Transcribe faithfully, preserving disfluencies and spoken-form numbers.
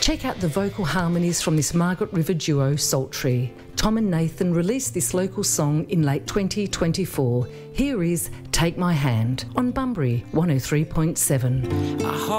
Check out the vocal harmonies from this Margaret River duo, Sultry. Tom and Nathan released this local song in late twenty twenty-four. Here is Take My Hand on Bunbury one oh three point seven.